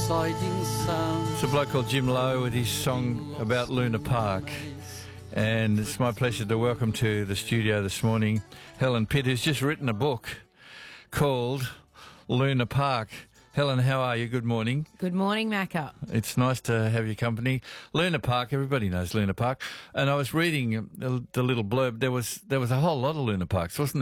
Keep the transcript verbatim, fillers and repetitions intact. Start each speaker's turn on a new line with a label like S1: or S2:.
S1: exciting sound.
S2: It's a bloke called Jim Lowe with his song about Luna Park. And it's my pleasure to welcome to the studio this morning Helen Pitt, who's just written a book called Luna Park. Helen, how are you? Good morning.
S3: Good morning, Macca.
S2: It's nice to have your company. Luna Park, everybody knows Luna Park. And I was reading the, the little blurb. There was there was a whole lot of Luna Parks, wasn't there?